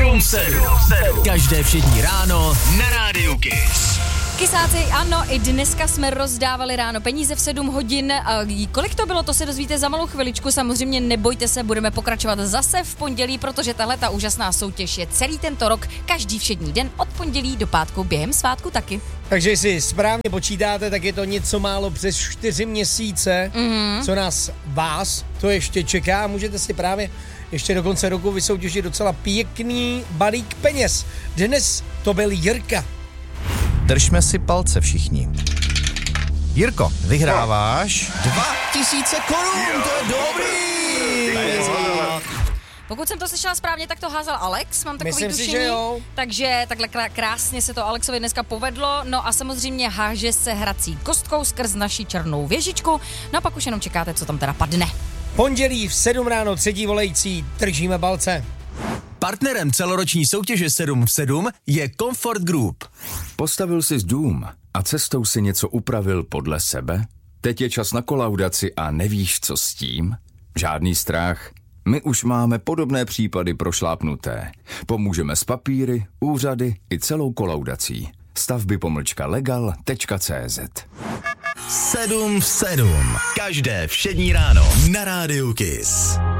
7 v 7. Každé všední ráno na Rádiu Kiss. Kysáci, ano, i dneska jsme rozdávali ráno peníze v 7 hodin. Kolik to bylo, to se dozvíte za malou chviličku. Samozřejmě nebojte se, budeme pokračovat zase v pondělí, protože tahle ta úžasná soutěž je celý tento rok, každý všední den od pondělí do pátku, během svátku taky. Takže jestli správně počítáte, tak je to něco málo přes 4 měsíce, co vás to ještě čeká. Můžete si právě ještě do konce roku vysoutěžit docela pěkný balík peněz. Dnes to byl Jirka. Držme si palce všichni. Jirko, vyhráváš 2000 korun, to je dobrý! Pokud jsem to slyšela správně, tak to házel Alex, mám takový Myslím tušení. si, že jo. Takže takhle krásně se to Alexovi dneska povedlo. No a samozřejmě háže se hrací kostkou skrz naši černou věžičku. No a pak už jenom čekáte, co tam teda padne. Pondělí v 7 ráno, třetí volající, držíme palce. Partnerem celoroční soutěže 7 v 7 je Comfort Group. Postavil jsi dům a cestou si něco upravil podle sebe? Teď je čas na kolaudaci a nevíš, co s tím? Žádný strach. My už máme podobné případy prošlápnuté. Pomůžeme s papíry, úřady i celou kolaudací. Stavby-legal.cz 7 v 7. Každé všední ráno na Rádiu Kiss.